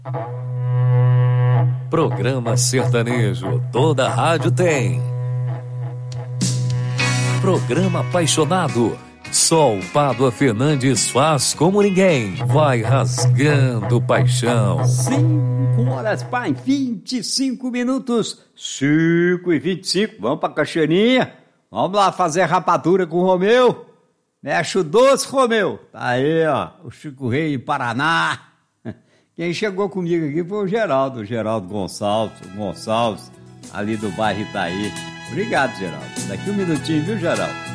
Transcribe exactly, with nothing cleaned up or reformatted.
Programa sertanejo, toda rádio tem. Programa apaixonado, só o Pádua Fernandes faz como ninguém. Vai rasgando paixão. Cinco horas, pai, vinte e cinco minutos. Cinco e vinte e cinco, vamos pra Caixeirinha. Vamos lá fazer rapadura com o Romeu. Mexe o doce, Romeu. Tá aí, ó, o Chico Rei Paraná. Quem chegou comigo aqui foi o Geraldo, o Geraldo Gonçalves, o Gonçalves, ali do bairro Itaí. Obrigado, Geraldo. Daqui um minutinho, viu, Geraldo?